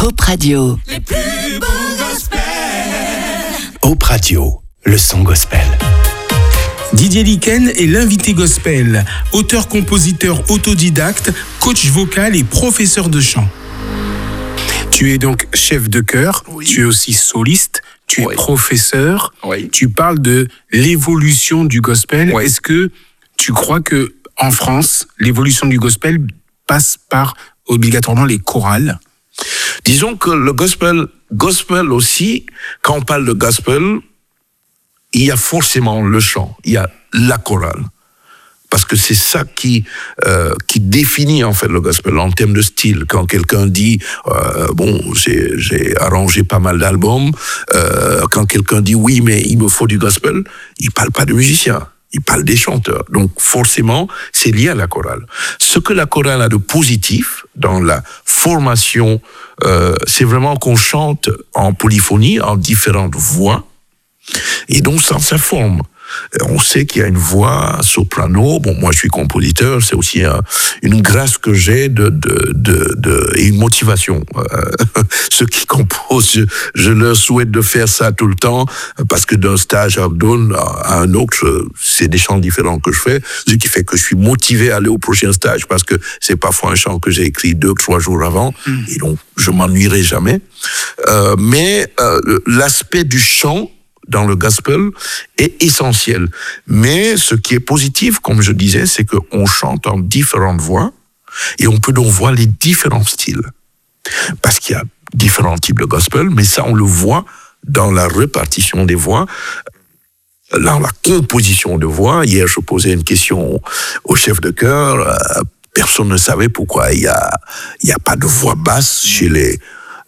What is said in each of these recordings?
Hope Radio. Les plus beaux gospels. Hope Radio, le son gospel. Didier Liken est l'invité gospel, auteur-compositeur autodidacte, coach vocal et professeur de chant. Tu es donc chef de chœur, oui. Tu es aussi soliste, tu es professeur, tu parles de l'évolution du gospel. Est-ce que tu crois que en France, l'évolution du gospel passe par obligatoirement les chorales? Disons que le gospel aussi, quand on parle de gospel, il y a forcément le chant, il y a la chorale. Parce que c'est ça qui définit en fait le gospel en termes de style. Quand quelqu'un dit j'ai arrangé pas mal d'albums, quand quelqu'un dit oui mais il me faut du gospel, il parle pas de musiciens, il parle des chanteurs. Donc forcément c'est lié à la chorale. Ce que la chorale a de positif dans la formation, c'est vraiment qu'on chante en polyphonie, en différentes voix, et donc ça forme. On sait qu'il y a une voix soprano. Bon, moi, je suis compositeur. C'est aussi une grâce que j'ai et une motivation. Ceux qui composent, je leur souhaite de faire ça tout le temps, parce que d'un stage à un autre, c'est des chants différents que je fais. Ce qui fait que je suis motivé à aller au prochain stage, parce que c'est parfois un chant que j'ai écrit 2-3 jours avant, et donc je m'ennuierai jamais. Mais l'aspect du chant dans le gospel est essentiel. Mais ce qui est positif, comme je disais, c'est qu'on chante en différentes voix et on peut donc voir les différents styles. Parce qu'il y a différents types de gospel, mais ça, on le voit dans la répartition des voix, dans la composition de voix. Hier, je posais une question au chef de chœur. Personne ne savait pourquoi il y a pas de voix basse chez les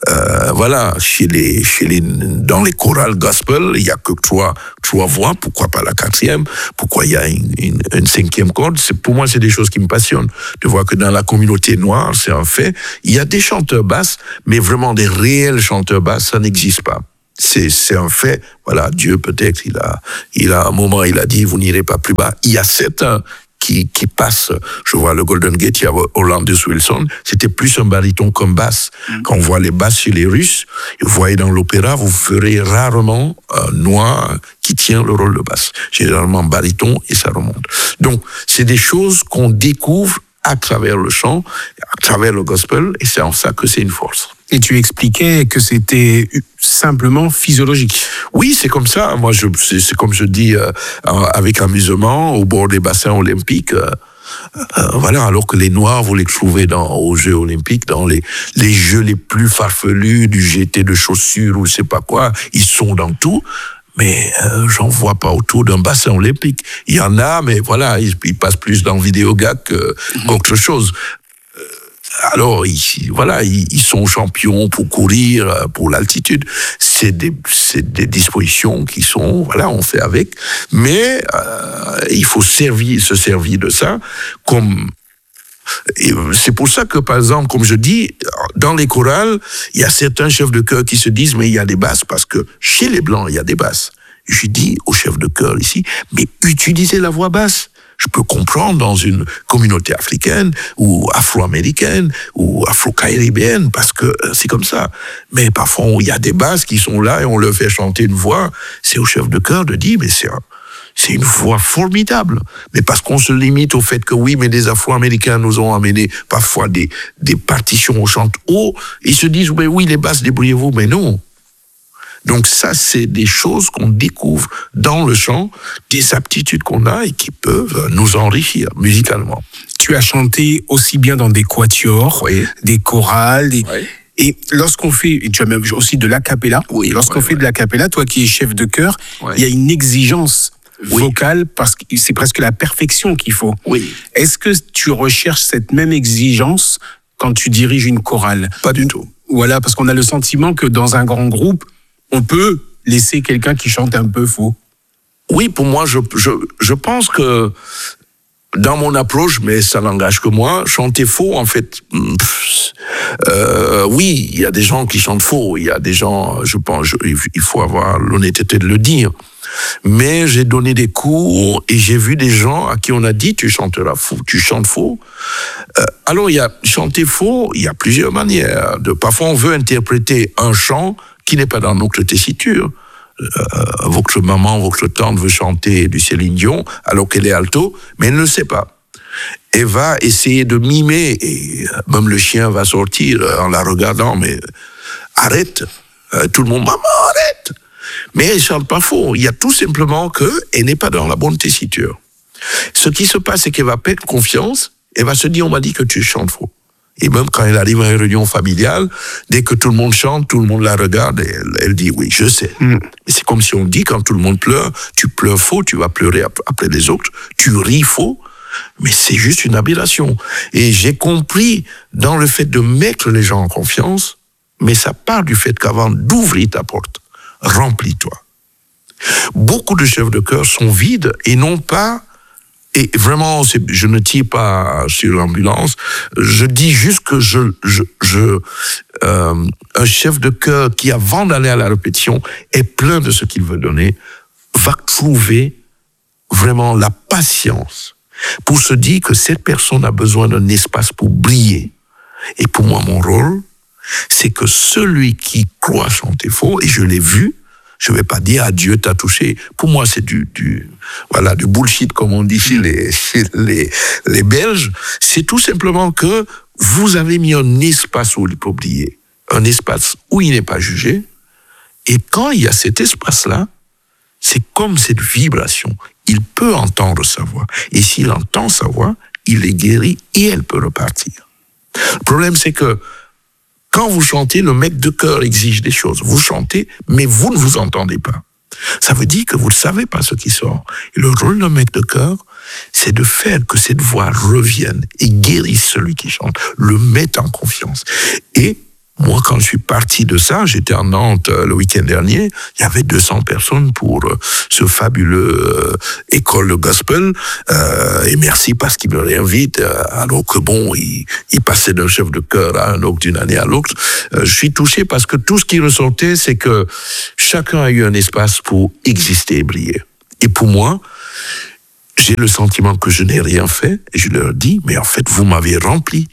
dans les chorales gospel, il y a que trois voix, pourquoi pas la 4e, pourquoi il y a une 5e corde. Pour moi, c'est des choses qui me passionnent. De voir que dans la communauté noire, c'est un fait, il y a des chanteurs basses, mais vraiment des réels chanteurs basses, ça n'existe pas. C'est un fait. Voilà, Dieu peut-être, il a un moment, il a dit, vous n'irez pas plus bas. Il y a certains qui passe, je vois le Golden Gate, il y a Orlandus Wilson, c'était plus un baryton qu'un basse. Quand on voit les basses chez les Russes, vous voyez dans l'opéra, vous verrez rarement un noir qui tient le rôle de basse. Généralement baryton et ça remonte. Donc, c'est des choses qu'on découvre à travers le chant, à travers le gospel, et c'est en ça que c'est une force. Et tu expliquais que c'était simplement physiologique. Oui, c'est comme ça. Moi, c'est comme je dis avec amusement, au bord des bassins olympiques. Alors que les Noirs, vous les trouvez aux Jeux olympiques, dans les jeux les plus farfelus, du jeté de chaussures ou je sais pas quoi, ils sont dans tout. Mais j'en vois pas autour d'un bassin olympique. Il y en a, mais voilà, ils passent plus dans Vidéogag qu'autre chose. Alors, ils sont champions pour courir, pour l'altitude. C'est des dispositions qui sont, on fait avec. Mais il faut se servir de ça comme. Et c'est pour ça que, par exemple, comme je dis, dans les chorales, il y a certains chefs de chœur qui se disent, mais il y a des basses, parce que chez les Blancs, il y a des basses. Je dis aux chefs de chœur ici, mais utilisez la voix basse. Je peux comprendre dans une communauté africaine, ou afro-américaine, ou afro-caribéenne, parce que c'est comme ça. Mais parfois, il y a des basses qui sont là et on leur fait chanter une voix. C'est au chef de chœur de dire, mais c'est une voix formidable. Mais parce qu'on se limite au fait que oui, mais des Afro-Américains nous ont amené parfois des partitions au chant haut, ils se disent, mais oui, les basses, débrouillez-vous, mais non. Donc ça, c'est des choses qu'on découvre dans le chant, des aptitudes qu'on a et qui peuvent nous enrichir musicalement. Tu as chanté aussi bien dans des quatuors, des chorales, et lorsqu'on fait, et tu as même aussi de l'acapella, lorsqu'on fait de l'acapella, toi qui es chef de chœur, il y a une exigence vocale parce que c'est presque la perfection qu'il faut. Oui. Est-ce que tu recherches cette même exigence quand tu diriges une chorale? Pas du tout. Voilà, parce qu'on a le sentiment que dans un grand groupe, on peut laisser quelqu'un qui chante un peu faux. Oui, pour moi, je pense que dans mon approche, mais ça n'engage que moi, chanter faux, en fait, oui, il y a des gens qui chantent faux, il y a des gens, je pense, il faut avoir l'honnêteté de le dire. mais j'ai donné des cours et j'ai vu des gens à qui on a dit tu chantes faux. Alors il y a chanter faux, il y a plusieurs manières. Parfois on veut interpréter un chant qui n'est pas dans notre tessiture. Votre maman, votre tante veut chanter du Céline Dion alors qu'elle est alto, mais elle ne le sait pas. Elle va essayer de mimer et même le chien va sortir en la regardant, mais arrête, tout le monde, maman, arrête. Mais elle ne chante pas faux, il y a tout simplement qu'elle n'est pas dans la bonne tessiture. Ce qui se passe, c'est qu'elle va perdre confiance, elle va se dire, on m'a dit que tu chantes faux. Et même quand elle arrive à une réunion familiale, dès que tout le monde chante, tout le monde la regarde, et elle dit oui, je sais. Mais c'est comme si on dit, quand tout le monde pleure, tu pleures faux, tu vas pleurer après les autres, tu ris faux, mais c'est juste une aberration. Et j'ai compris dans le fait de mettre les gens en confiance, mais ça part du fait qu'avant d'ouvrir ta porte, remplis-toi. Beaucoup de chefs de chœur sont vides et non pas. Et vraiment, je ne tire pas sur l'ambulance. Je dis juste que un chef de chœur qui, avant d'aller à la répétition, est plein de ce qu'il veut donner, va trouver vraiment la patience pour se dire que cette personne a besoin d'un espace pour briller. Et pour moi, mon rôle, c'est que celui qui croit chanter faux, et je l'ai vu, je vais pas dire adieu, t'as touché. Pour moi, c'est du bullshit, comme on dit chez les Belges. C'est tout simplement que vous avez mis un espace où il peut briller. Un espace où il n'est pas jugé. Et quand il y a cet espace-là, c'est comme cette vibration. Il peut entendre sa voix. Et s'il entend sa voix, il est guéri et elle peut repartir. Le problème, c'est que quand vous chantez, le maître de chœur exige des choses. Vous chantez, mais vous ne vous entendez pas. Ça veut dire que vous ne savez pas ce qui sort. Et le rôle d'un maître de chœur, c'est de faire que cette voix revienne et guérisse celui qui chante, le mette en confiance. Et moi, quand je suis parti de ça, j'étais à Nantes le week-end dernier, il y avait 200 personnes pour ce fabuleux école de gospel, et merci parce qu'ils me réinvitent, alors que bon, il passait d'un chef de chœur à un autre, d'une année à l'autre. Je suis touché parce que tout ce qui ressortait, c'est que chacun a eu un espace pour exister et briller. Et pour moi, j'ai le sentiment que je n'ai rien fait, et je leur dis, mais en fait, vous m'avez rempli.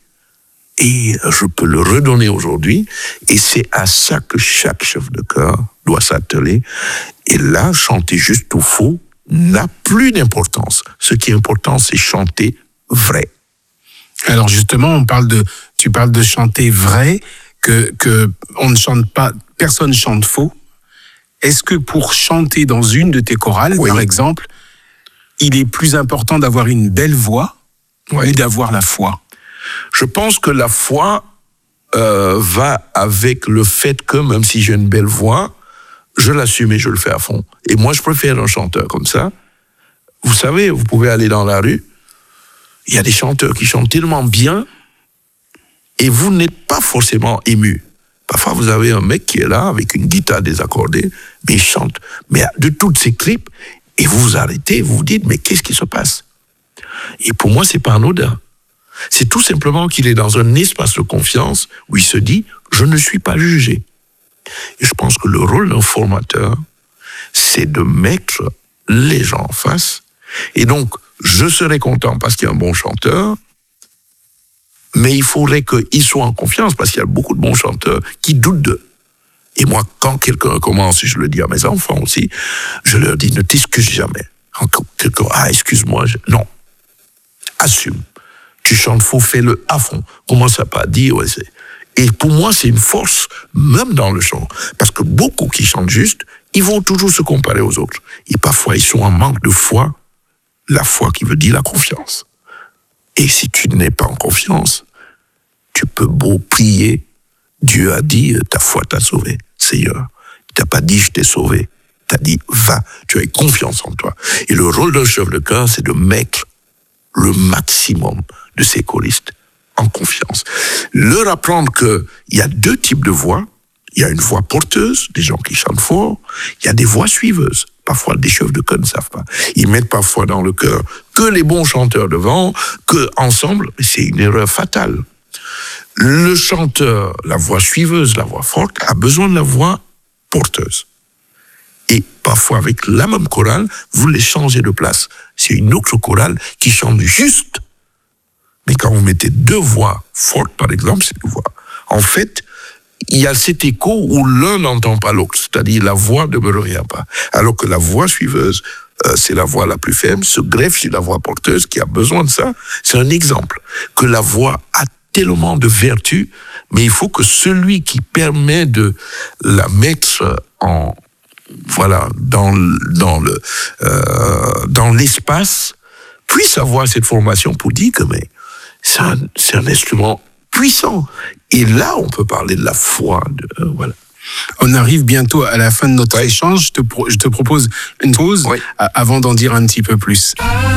Et je peux le redonner aujourd'hui, et c'est à ça que chaque chef de chœur doit s'atteler. Et là, chanter juste ou faux n'a plus d'importance. Ce qui est important, c'est chanter vrai. Alors justement, tu parles de chanter vrai, que on ne chante pas, personne chante faux. Est-ce que pour chanter dans une de tes chorales, par exemple, il est plus important d'avoir une belle voix ou d'avoir la foi? Je pense que la foi va avec le fait que, même si j'ai une belle voix, je l'assume et je le fais à fond. Et moi, je préfère un chanteur comme ça. Vous savez, vous pouvez aller dans la rue, il y a des chanteurs qui chantent tellement bien et vous n'êtes pas forcément ému. Parfois, vous avez un mec qui est là avec une guitare désaccordée, mais il chante. Mais de toutes ces clips, et vous vous arrêtez, vous vous dites, mais qu'est-ce qui se passe? Et pour moi, c'est pas anodin. C'est tout simplement qu'il est dans un espace de confiance où il se dit « je ne suis pas jugé ». Et je pense que le rôle d'un formateur, c'est de mettre les gens en face. Et donc, je serais content parce qu'il y a un bon chanteur, mais il faudrait qu'il soit en confiance parce qu'il y a beaucoup de bons chanteurs qui doutent d'eux. Et moi, quand quelqu'un commence, et je le dis à mes enfants aussi, je leur dis « ne t'excuse jamais ». Quand quelqu'un « ah, excuse-moi », non, assume. Tu chantes faux, fais-le à fond. Commence à pas dire, Et pour moi, c'est une force, même dans le chant. Parce que beaucoup qui chantent juste, ils vont toujours se comparer aux autres. Et parfois, ils sont en manque de foi. La foi qui veut dire la confiance. Et si tu n'es pas en confiance, tu peux beau prier. Dieu a dit, ta foi t'a sauvé, Seigneur. Il t'a pas dit, je t'ai sauvé. T'as dit, va, tu as confiance en toi. Et le rôle d'un chef de chœur, c'est de mettre le maximum de ces choristes en confiance. Leur apprendre qu'il y a deux types de voix. Il y a une voix porteuse, des gens qui chantent fort. Il y a des voix suiveuses. Parfois, des chefs de chœur ne savent pas. Ils mettent parfois dans le chœur que les bons chanteurs devant, que ensemble, c'est une erreur fatale. Le chanteur, la voix suiveuse, la voix forte, a besoin de la voix porteuse. Et parfois avec la même chorale, vous les changez de place. C'est une autre chorale qui chante juste. Mais quand vous mettez deux voix fortes, par exemple, c'est deux voix. En fait, il y a cet écho où l'un n'entend pas l'autre, c'est-à-dire la voix ne me revient pas. Alors que la voix suiveuse, c'est la voix la plus faible, se greffe sur la voix porteuse qui a besoin de ça. C'est un exemple que la voix a tellement de vertus, mais il faut que celui qui permet de la mettre dans l'espace puisse avoir cette formation pour dire que c'est un instrument puissant. Et là, on peut parler de la foi. Voilà. On arrive bientôt à la fin de notre échange. Je te propose une pause avant d'en dire un petit peu plus.